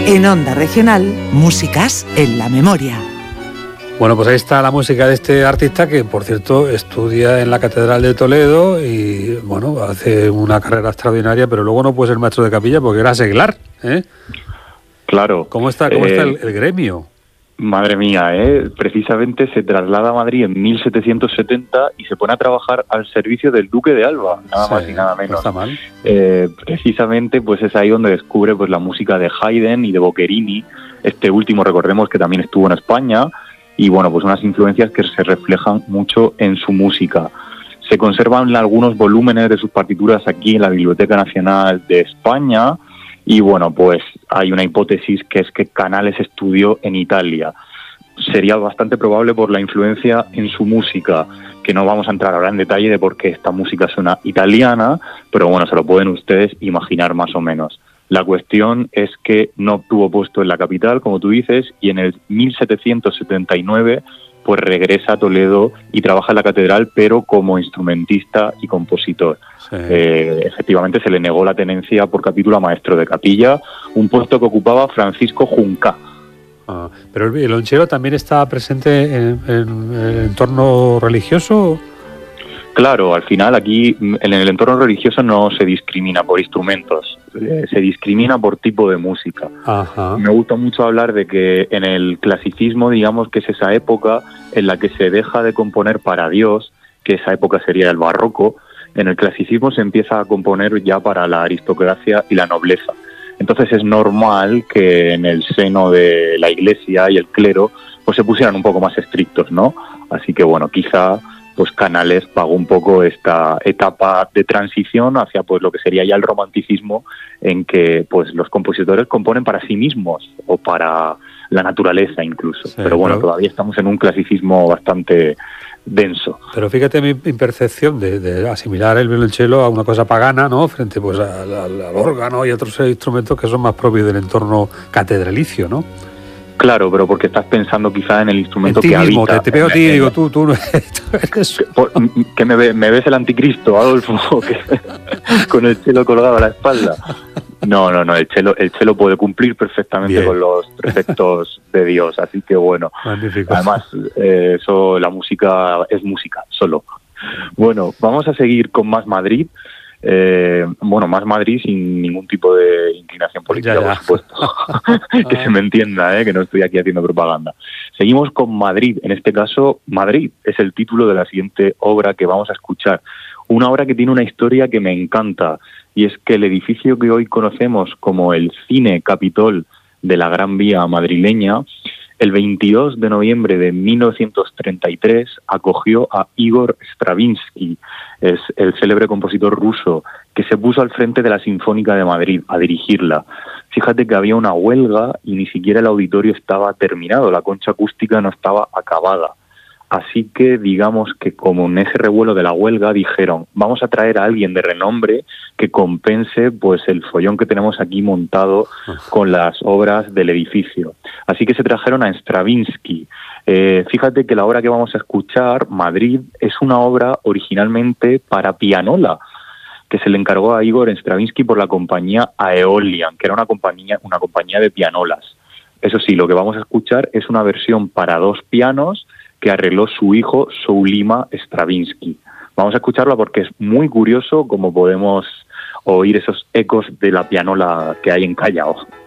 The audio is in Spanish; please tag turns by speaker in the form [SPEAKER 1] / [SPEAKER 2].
[SPEAKER 1] En Onda Regional, Músicas en la Memoria.
[SPEAKER 2] Bueno, pues ahí está la música de este artista que, por cierto, estudia en la Catedral de Toledo y, bueno, hace una carrera extraordinaria, pero luego no puede ser maestro de capilla porque era seglar, ¿eh?
[SPEAKER 3] Claro.
[SPEAKER 2] ¿Cómo está el gremio?
[SPEAKER 3] Madre mía, precisamente se traslada a Madrid en 1770 y se pone a trabajar al servicio del Duque de Alba, nada más y nada menos.
[SPEAKER 2] No está mal.
[SPEAKER 3] Precisamente pues es ahí donde descubre pues la música de Haydn y de Boccherini. Este último, recordemos que también estuvo en España, y bueno, pues unas influencias que se reflejan mucho en su música. Se conservan algunos volúmenes de sus partituras aquí en la Biblioteca Nacional de España. Y bueno, pues hay una hipótesis que es que Canales estudió en Italia. Sería bastante probable por la influencia en su música, que no vamos a entrar ahora en detalle de por qué esta música suena italiana, pero bueno, se lo pueden ustedes imaginar más o menos. La cuestión es que no obtuvo puesto en la capital, como tú dices, y en el 1779 pues regresa a Toledo y trabaja en la catedral, pero como instrumentista y compositor. Sí. Efectivamente se le negó la tenencia por capítulo a maestro de capilla, un puesto que ocupaba Francisco Junca.
[SPEAKER 2] ¿Pero el violonchelo también está presente en el entorno religioso?
[SPEAKER 3] Claro, al final aquí en el entorno religioso no se discrimina por instrumentos, se discrimina por tipo de música.
[SPEAKER 2] Ajá.
[SPEAKER 3] Me gusta mucho hablar de que en el clasicismo, digamos que es esa época en la que se deja de componer para Dios, que esa época sería el barroco. En el clasicismo se empieza a componer ya para la aristocracia y la nobleza. Entonces es normal que en el seno de la Iglesia y el clero pues se pusieran un poco más estrictos, ¿no? Así que bueno, quizá pues Canales pagó un poco esta etapa de transición hacia pues lo que sería ya el romanticismo, en que pues los compositores componen para sí mismos o para la naturaleza incluso. Sí, pero bueno, todavía estamos en un clasicismo bastante denso.
[SPEAKER 2] Pero fíjate mi impercepción de asimilar el violonchelo a una cosa pagana, ¿no? Frente pues al órgano y otros instrumentos que son más propios del entorno catedralicio, ¿no?
[SPEAKER 3] Claro, pero porque estás pensando quizá en el instrumento
[SPEAKER 2] en ti
[SPEAKER 3] que
[SPEAKER 2] mismo,
[SPEAKER 3] habita.
[SPEAKER 2] Te veo a ti y digo, tú no eres...
[SPEAKER 3] ¿Que me ves el anticristo, Adolfo? Con el chelo colgado a la espalda. No, el chelo puede cumplir perfectamente bien con los preceptos de Dios, así que bueno.
[SPEAKER 2] Magnífico.
[SPEAKER 3] Además, la música es música, solo. Bueno, vamos a seguir con más Madrid. Más Madrid sin ningún tipo de inclinación política, por supuesto. Que se me entienda, que no estoy aquí haciendo propaganda. Seguimos con Madrid. En este caso, Madrid es el título de la siguiente obra que vamos a escuchar. Una obra que tiene una historia que me encanta, y es que el edificio que hoy conocemos como el Cine Capitol de la Gran Vía madrileña, el 22 de noviembre de 1933 acogió a Igor Stravinsky, es el célebre compositor ruso, que se puso al frente de la Sinfónica de Madrid a dirigirla. Fíjate que había una huelga y ni siquiera el auditorio estaba terminado, la concha acústica no estaba acabada. Así que digamos que como en ese revuelo de la huelga dijeron, vamos a traer a alguien de renombre que compense pues el follón que tenemos aquí montado con las obras del edificio. Así que se trajeron a Stravinsky. Fíjate que la obra que vamos a escuchar, Madrid, es una obra originalmente para pianola, que se le encargó a Igor Stravinsky por la compañía Aeolian, que era una compañía de pianolas. Eso sí, lo que vamos a escuchar es una versión para dos pianos que arregló su hijo Soulima Stravinsky. Vamos a escucharla porque es muy curioso cómo podemos oír esos ecos de la pianola que hay en Callao.